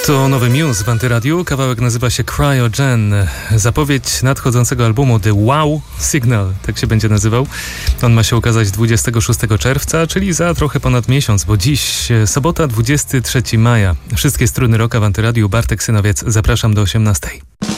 To nowy Muse w Antyradiu. Kawałek nazywa się Cryogen. Zapowiedź nadchodzącego albumu The Wow Signal, tak się będzie nazywał. On ma się ukazać 26 czerwca, czyli za trochę ponad miesiąc, bo dziś sobota, 23 maja. Wszystkie struny rocka w Antyradiu. Bartek Synowiec. Zapraszam do 18.